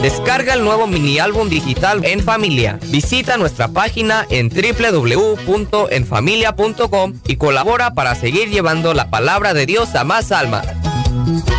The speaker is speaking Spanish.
Descarga el nuevo mini álbum digital En Familia. Visita nuestra página en www.enfamilia.com y colabora para seguir llevando la palabra de Dios a más almas.